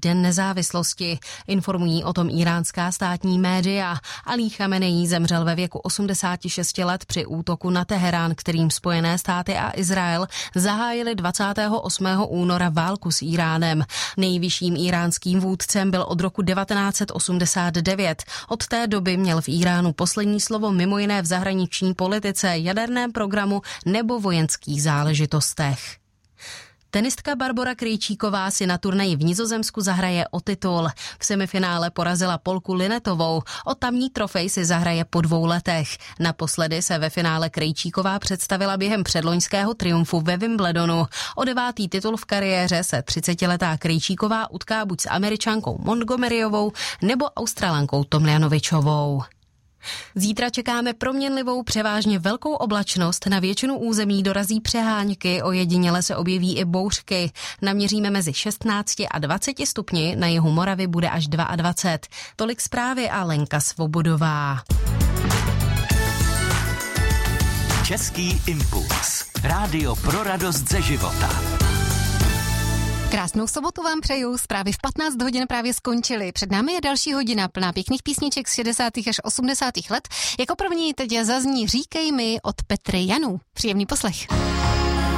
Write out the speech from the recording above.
Den nezávislosti. Informují o tom iránská státní média. Alí Chameneí zemřel ve věku 86 let při útoku na Teherán, kterým Spojené státy a Izrael zahájili 28. února válku s Iránem. Nejvyšším iránským vůdcem byl od roku 1989. Od té doby měl v Iránu poslední slovo mimo jiné v zahraniční politice, jaderném programu nebo vojenských záležitostech. Tenistka Barbora Krejčíková si na turnaji v Nizozemsku zahraje o titul. V semifinále porazila Polku Linetovou. O tamní trofej si zahraje po 2 letech. Naposledy se ve finále Krejčíková představila během předloňského triumfu ve Wimbledonu. O 9. titul v kariéře se 30letá Krejčíková utká buď s Američankou Montgomeryovou nebo Australankou Tomljanovičovou. Zítra čekáme proměnlivou převážně velkou oblačnost, na většinu území dorazí přeháňky, ojediněle se objeví i bouřky. Naměříme mezi 16 a 20 stupni, na jihu Moravy bude až 22. Tolik zprávy a Lenka Svobodová. Český impuls. Rádio pro radost ze života. Krásnou sobotu vám přeju, zprávy v 15 hodin právě skončily. Před námi je další hodina plná pěkných písniček z 60. až 80. let. Jako první teď zazní Říkej mi od Petry Janů. Příjemný poslech.